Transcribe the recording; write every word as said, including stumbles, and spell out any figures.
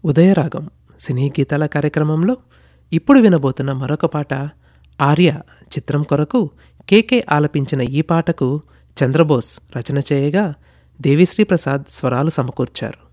ఉదయరాగం సినీ గీతాల కార్యక్రమంలో ఇప్పుడు వినబోతున్న మరొక పాట ఆర్య చిత్రం కొరకు కేకే ఆలపించిన ఈ పాటకు చంద్రబోస్ రచన చేయగా దేవిశ్రీ ప్రసాద్ స్వరాలు సమకూర్చారు.